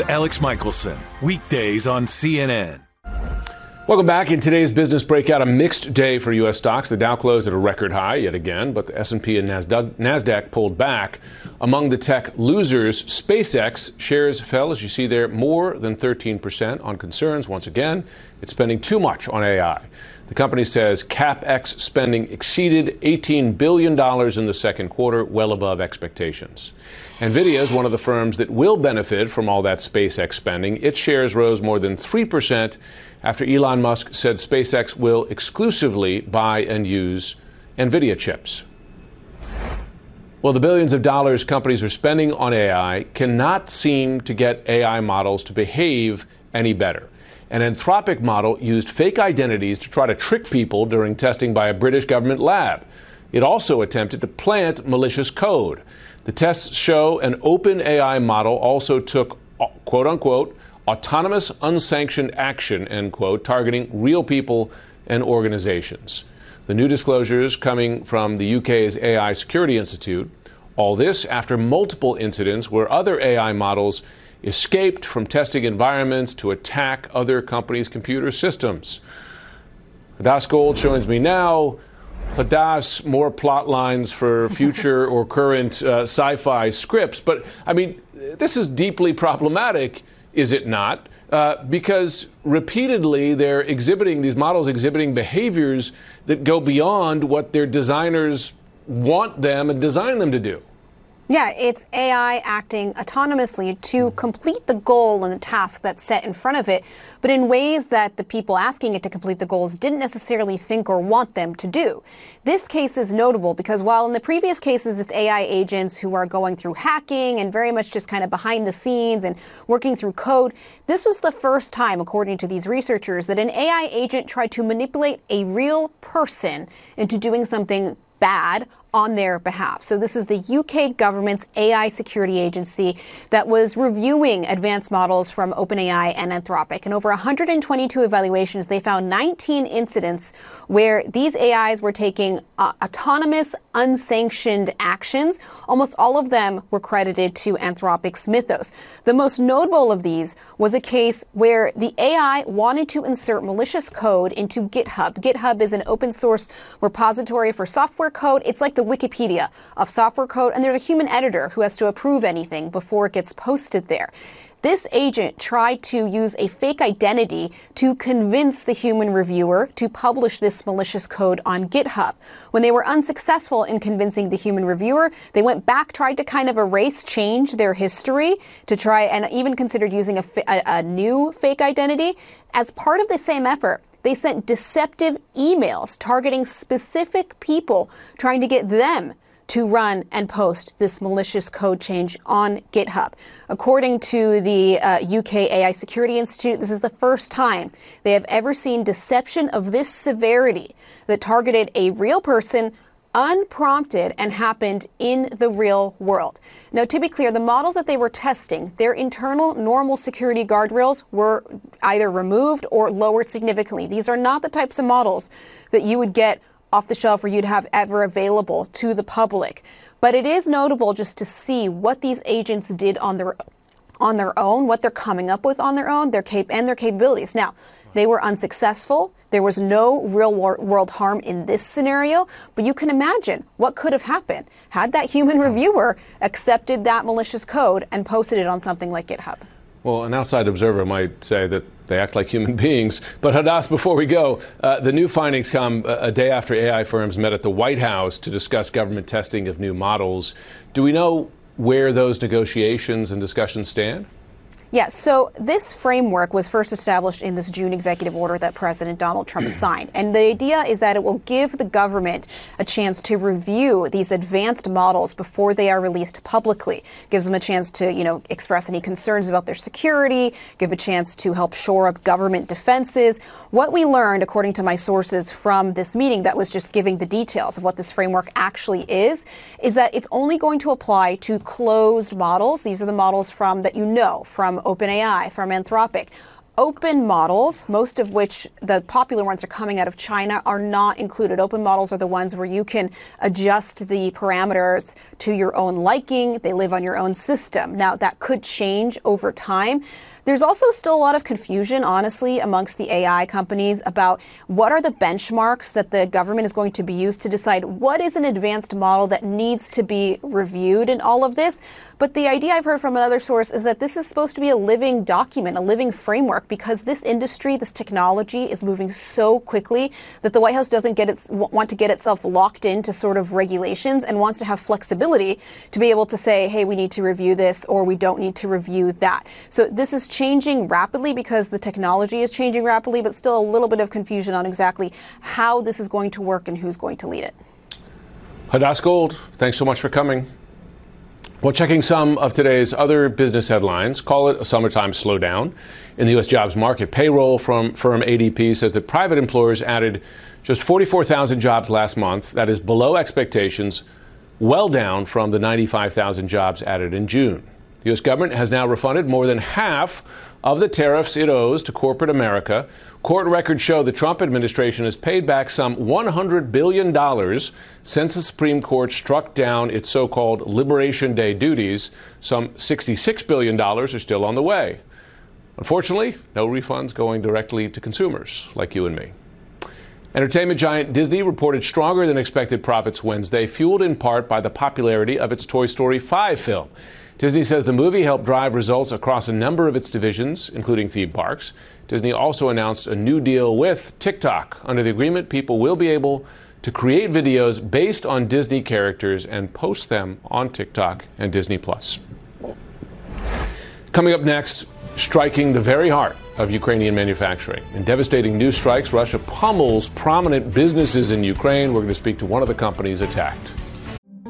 Alex Michelson, weekdays on CNN. Welcome back. In today's business breakout, a mixed day for U.S. stocks. The Dow closed at a record high yet again, but the S&P and NASDAQ pulled back. Among the tech losers, SpaceX shares fell, as you see there, more than 13% on concerns. Once again, it's spending too much on AI. The company says CapEx spending exceeded $18 billion in the second quarter, well above expectations. NVIDIA is one of the firms that will benefit from all that SpaceX spending. Its shares rose more than 3% after Elon Musk said SpaceX will exclusively buy and use NVIDIA chips. Well, the billions of dollars companies are spending on AI cannot seem to get AI models to behave any better. An Anthropic model used fake identities to try to trick people during testing by a British government lab. It also attempted to plant malicious code. The tests show an open AI model also took, quote unquote, autonomous unsanctioned action, end quote, targeting real people and organizations. The new disclosures coming from the UK's AI Security Institute. All this after multiple incidents where other AI models escaped from testing environments to attack other companies' computer systems. Hadas Gold joins me now. Hadas, more plot lines for future or current sci-fi scripts. But, I mean, this is deeply problematic, is it not? Because repeatedly they're exhibiting, these models exhibiting behaviors that go beyond what their designers want them and design them to do. Yeah, it's AI acting autonomously to complete the goal and the task that's set in front of it, but in ways that the people asking it to complete the goals didn't necessarily think or want them to do. This case is notable because while in the previous cases it's AI agents who are going through hacking and very much just kind of behind the scenes and working through code, this was the first time, according to these researchers, that an AI agent tried to manipulate a real person into doing something bad on their behalf. So this is the UK government's AI security agency that was reviewing advanced models from OpenAI and Anthropic. And over 122 evaluations, they found 19 incidents where these AIs were taking autonomous, unsanctioned actions. Almost all of them were credited to Anthropic's Mythos. The most notable of these was a case where the AI wanted to insert malicious code into GitHub. GitHub is an open source repository for software code. It's like the Wikipedia of software code, and there's a human editor who has to approve anything before it gets posted there. This agent tried to use a fake identity to convince the human reviewer to publish this malicious code on GitHub. When they were unsuccessful in convincing the human reviewer, they went back, tried to kind of change their history to try and even considered using a new fake identity. As part of the same effort, they sent deceptive emails targeting specific people, trying to get them to run and post this malicious code change on GitHub. According to the UK AI Security Institute, this is the first time they have ever seen deception of this severity that targeted a real person unprompted and happened in the real world. Now, to be clear, the models that they were testing, their internal normal security guardrails were either removed or lowered significantly. These are not the types of models that you would get off the shelf or you'd have ever available to the public. But it is notable just to see what these agents did on their own, what they're coming up with on their own, their capabilities. Now, they were unsuccessful. There was no real world harm in this scenario, but you can imagine what could have happened had that human reviewer accepted that malicious code and posted it on something like GitHub. Well, an outside observer might say that they act like human beings. But Hadas, before we go, the new findings come a day after AI firms met at the White House to discuss government testing of new models. Do we know where those negotiations and discussions stand? Yeah, so this framework was first established in this June executive order that President Donald Trump signed. And the idea is that it will give the government a chance to review these advanced models before they are released publicly. Gives them a chance to, express any concerns about their security, give a chance to help shore up government defenses. What we learned, according to my sources from this meeting that was just giving the details of what this framework actually is that it's only going to apply to closed models. These are the models from OpenAI, from Anthropic. open models, most of which the popular ones are coming out of China, are not included. Open models are the ones where you can adjust the parameters to your own liking. They live on your own system. Now, that could change over time. There's also still a lot of confusion, honestly, amongst the AI companies about what are the benchmarks that the government is going to be used to decide what is an advanced model that needs to be reviewed in all of this. But the idea I've heard from another source is that this is supposed to be a living document, a living framework, because this industry, this technology is moving so quickly that the White House doesn't want to get itself locked into sort of regulations and wants to have flexibility to be able to say, hey, we need to review this or we don't need to review that. So this is changing rapidly because the technology is changing rapidly, but still a little bit of confusion on exactly how this is going to work and who's going to lead it. Hadas Gold, thanks so much for coming. Well, checking some of today's other business headlines, call it a summertime slowdown in the U.S. jobs market. Payroll from firm ADP says that private employers added just 44,000 jobs last month. That is below expectations, well down from the 95,000 jobs added in June. The U.S. government has now refunded more than half of the tariffs it owes to corporate America. Court records show the Trump administration has paid back some $100 billion since the Supreme Court struck down its so-called Liberation Day duties. Some $66 billion are still on the way. Unfortunately, no refunds going directly to consumers like you and me. Entertainment giant Disney reported stronger than expected profits Wednesday, fueled in part by the popularity of its Toy Story 5 film. Disney says the movie helped drive results across a number of its divisions, including theme parks. Disney also announced a new deal with TikTok. Under the agreement, people will be able to create videos based on Disney characters and post them on TikTok and Disney+. Coming up next, striking the very heart of Ukrainian manufacturing. In devastating new strikes, Russia pummels prominent businesses in Ukraine. We're going to speak to one of the companies attacked.